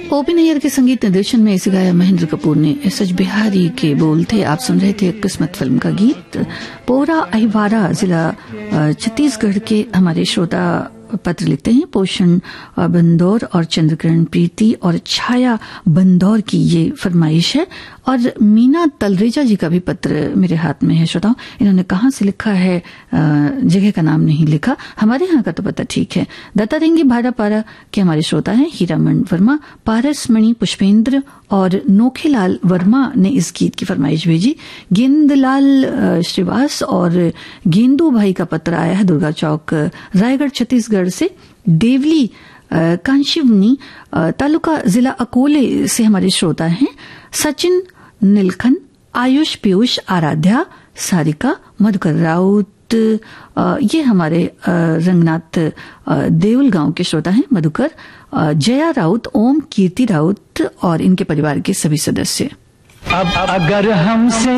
OP Nayyar के संगीत निर्देशन में इसे गाया महेंद्र कपूर ने। एस.एच. बिहारी के बोल थे। आप सुन रहे थे किस्मत फिल्म का गीत। पोरा अहिवारा जिला छत्तीसगढ़ के हमारे श्रोता पत्र लिखते हैं। पोषण बंदौर और चंद्रकिरण प्रीति और छाया बंदौर की ये फरमाइश है। और मीना तलरेजा जी का भी पत्र मेरे हाथ में है श्रोताओं। इन्होंने कहाँ से लिखा है, जगह का नाम नहीं लिखा। हमारे यहाँ का तो पता ठीक है। दत्तादेंगी भाड़ापारा के हमारे श्रोता हैं हीरामण वर्मा, पारसमणि पुष्पेंद्र और नोखेलाल वर्मा ने इस गीत की फरमाइश भेजी। गेंदलाल श्रीवास और गेंदू भाई का पत्र आया है दुर्गा चौक रायगढ़ छत्तीसगढ़ से। देवली कांशीवनी तालुका जिला अकोले से हमारे श्रोता हैं सचिन नीलखन, आयुष पीयूष, आराध्या, सारिका, मधुकर राउत। ये हमारे रंगनाथ देउल गांव के श्रोता हैं मधुकर, जया राउत, ओम कीर्ति राउत और इनके परिवार के सभी सदस्य। अब अगर हमसे